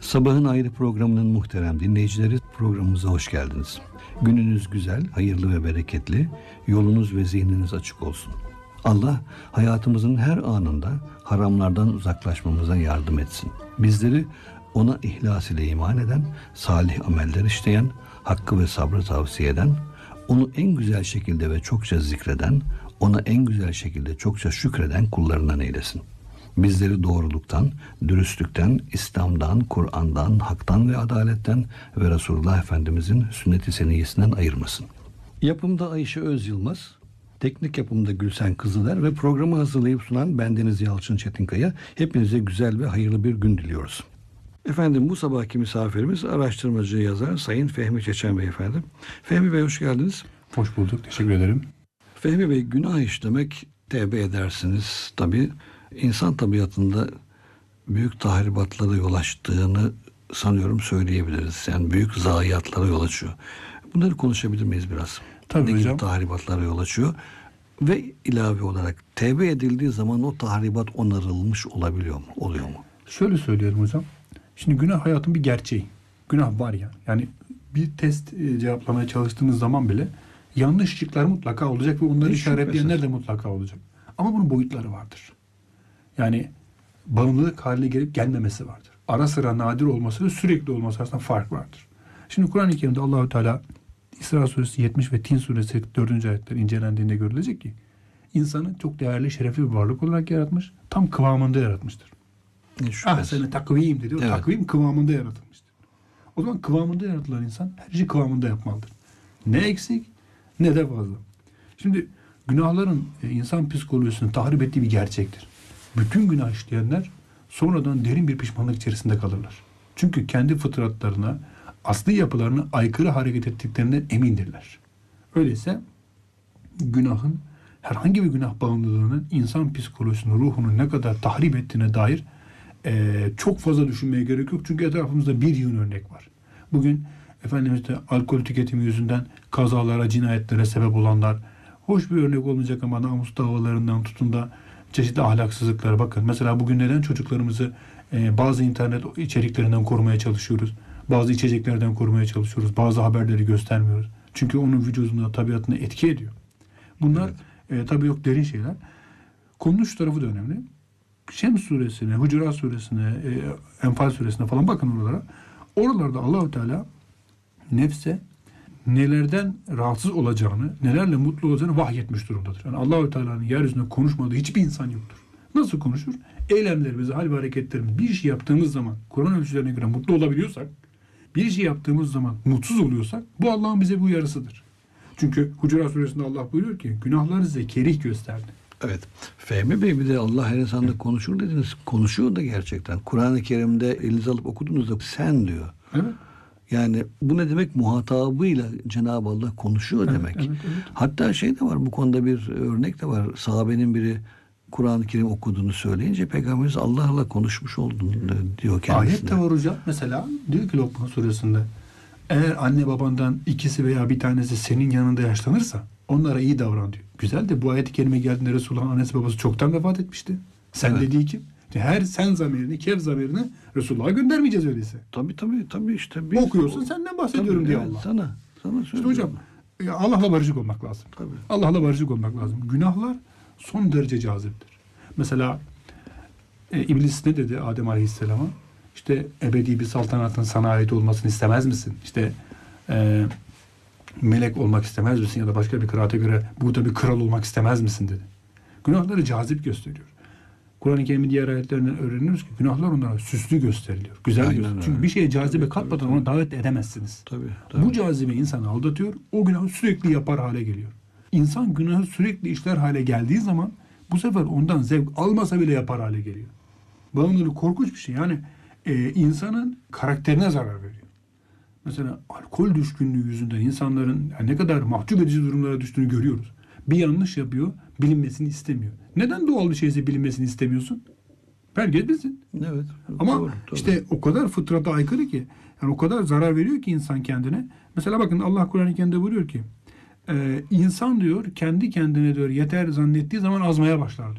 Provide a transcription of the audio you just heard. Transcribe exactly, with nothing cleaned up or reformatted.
Sabahın Ayrı programının muhterem dinleyicileri, programımıza hoş geldiniz. Gününüz güzel, hayırlı ve bereketli, yolunuz ve zihniniz açık olsun. Allah hayatımızın her anında haramlardan uzaklaşmamıza yardım etsin. Bizleri ona ihlas ile iman eden, salih ameller işleyen, hakkı ve sabrı tavsiye eden, onu en güzel şekilde ve çokça zikreden, ona en güzel şekilde çokça şükreden kullarından eylesin. Bizleri doğruluktan, dürüstlükten, İslam'dan, Kur'an'dan, haktan ve adaletten ve Resulullah Efendimizin sünnet-i seniyyesinden ayırmasın. Yapımda Ayşe Öz Yılmaz, teknik yapımda Gülsen Kızıler ve programı hazırlayıp sunan bendeniz Yalçın Çetinkaya. Hepinize güzel ve hayırlı bir gün diliyoruz. Efendim, bu sabahki misafirimiz araştırmacı yazar Sayın Fehmi Çeçen Bey efendim. Fehmi Bey hoş geldiniz. Hoş bulduk, teşekkür ederim. Fehmi Bey, günah işlemek, tevbe edersiniz. Tabii insan tabiatında büyük tahribatlara yol açtığını sanıyorum söyleyebiliriz. Yani büyük zayiatlara yol açıyor. Bunları konuşabilir miyiz biraz? Tabii ne hocam. gibi tahribatlara yol açıyor? Ve ilave olarak tevbe edildiği zaman o tahribat onarılmış olabiliyor mu? Oluyor mu? Şöyle söyleyelim hocam. Şimdi günah hayatın bir gerçeği. Günah var ya. Yani bir test e, cevaplamaya çalıştığınız zaman bile yanlışlıklar mutlaka olacak ve onları Hiç işaretleyenler de şüphesiz. mutlaka olacak. Ama bunun boyutları vardır. Yani bağımlılık haline gelip gelmemesi vardır. Ara sıra nadir olması ve sürekli olması arasında fark vardır. Şimdi Kur'an-ı Kerim'de Allahu Teala İsra suresi yetmiş ve Tin suresi dördüncü ayetler incelendiğinde görülecek ki insanı çok değerli, şerefli bir varlık olarak yaratmış. Tam kıvamında yaratmıştır. Hiç Ah şüphesiz. seni takvim dedi. O Evet. takvim kıvamında yaratılmıştır. O zaman kıvamında yaratılan insan her şeyi kıvamında yapmalıdır. Ne eksik ne de fazla. Şimdi günahların e, insan psikolojisini tahrip ettiği bir gerçektir. Bütün günah işleyenler sonradan derin bir pişmanlık içerisinde kalırlar. Çünkü kendi fıtratlarına, asli yapılarına aykırı hareket ettiklerinden emindirler. Öyleyse günahın, herhangi bir günah bağımlılığının insan psikolojisini, ruhunu ne kadar tahrip ettiğine dair e, çok fazla düşünmeye gerek yok. Çünkü etrafımızda bir yığın örnek var. Bugün efendim işte alkol tüketimi yüzünden kazalara, cinayetlere sebep olanlar, hoş bir örnek olmayacak ama namus davalarından tutun da çeşitli ahlaksızlıklara bakın. Mesela bugün neden çocuklarımızı e, bazı internet içeriklerinden korumaya çalışıyoruz? Bazı içeceklerden korumaya çalışıyoruz. Bazı haberleri göstermiyoruz. Çünkü onun vücuduna, tabiatına etki ediyor. Bunlar Evet. e, tabii yok derin şeyler. Konunun şu tarafı da önemli. Şems suresine, Hucurat suresine, e, Enfal suresine falan bakın oralara. Oralarda Allahu Teala nefse nelerden rahatsız olacağını, nelerle mutlu olacağını vahyetmiş durumdadır. Yani Allahu Teala'nın yeryüzünde konuşmadığı hiçbir insan yoktur. Nasıl konuşur? Eylemlerimizi, hal ve hareketlerimizi bir şey yaptığımız zaman Kur'an ölçülerine göre mutlu olabiliyorsak, bir şey yaptığımız zaman mutsuz oluyorsak bu Allah'ın bize bir uyarısıdır. Çünkü Hucurat suresinde Allah buyuruyor ki günahları size kerih gösterdi. Evet. Fehmi Bey, bir de Allah her insanda konuşur dediniz. Konuşuyor da gerçekten. Kur'an-ı Kerim'de elinize alıp okuduğunuzda sen diyor. Evet. Yani bu ne demek? Muhatabıyla Cenab-ı Allah konuşuyor Evet, demek. evet, evet. Hatta şey de var, bu konuda bir örnek de var. Sahabenin biri Kur'an-ı Kerim okuduğunu söyleyince Peygamberimiz Allah'la konuşmuş oldun diyor kendisine. Ayet de var hocam. Mesela diyor ki Lokman suresinde eğer anne babandan ikisi veya bir tanesi senin yanında yaşlanırsa onlara iyi davran diyor. Güzel de bu ayet-i kerime geldiğinde Resulullah'ın annesi babası çoktan vefat etmişti. Sen Evet. dediği kim? Her sen zamirini, kev zamirini Resulullah'a göndermeyeceğiz öyleyse. Tabii tabii tabii işte. Biz, Okuyorsun senden bahsediyorum tabii, diyor evet, Allah. Sana, sana İşte söylüyorum. hocam e, Allah'la barışık olmak lazım. Tabii. Allah'la barışık olmak lazım. Günahlar son derece caziptir. Mesela e, İblis ne dedi Adem Aleyhisselam'a? İşte ebedi bir saltanatın sana ait olmasını istemez misin? İşte e, melek olmak istemez misin? Ya da başka bir kıraate göre burada bir kral olmak istemez misin dedi. Günahları cazip gösteriyor. Kur'an-ı Kerim'in diğer ayetlerinden öğreniyoruz ki günahlar onlara süslü gösteriliyor. Güzel Aynen gösteriliyor. öyle. Çünkü bir şeye cazibe Tabii, katmadan tabii, ona davet edemezsiniz. Tabii, tabii. Bu cazibe insanı aldatıyor. O günahı sürekli yapar hale geliyor. İnsan günahı sürekli işler hale geldiği zaman bu sefer ondan zevk almasa bile yapar hale geliyor. Bağımlılık korkunç bir şey. Yani e, insanın karakterine zarar veriyor. Mesela alkol düşkünlüğü yüzünden insanların yani ne kadar mahcup edici durumlara düştüğünü görüyoruz. Bir yanlış yapıyor, bilinmesini istemiyor. Neden doğal bir şeyse bilinmesini istemiyorsun? Herkes bilsin. Evet. Ama doğru, doğru. işte o kadar fıtrata aykırı ki, yani o kadar zarar veriyor ki insan kendine. Mesela bakın Allah Kur'an-ı Kerim'de buyuruyor ki, e, insan diyor kendi kendine diyor yeter zannettiği zaman azmaya başlar diyor.